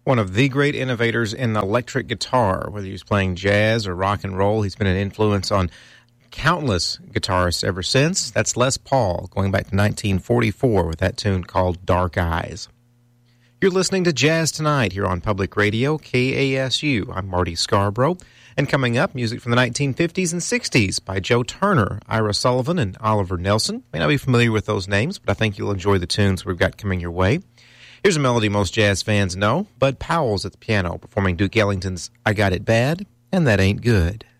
One of the great innovators in the electric guitar, whether he was playing jazz or rock and roll, he's been an influence on countless guitarists ever since. That's Les Paul, going back to 1944 with that tune called Dark Eyes. You're listening to Jazz Tonight here on Public Radio, KASU. I'm Marty Scarborough. And coming up, music from the 1950s and 60s by Joe Turner, Ira Sullivan, and Oliver Nelson. May not be familiar with those names, but I think you'll enjoy the tunes we've got coming your way. Here's a melody most jazz fans know. Bud Powell's at the piano, performing Duke Ellington's I Got It Bad, and That Ain't Good.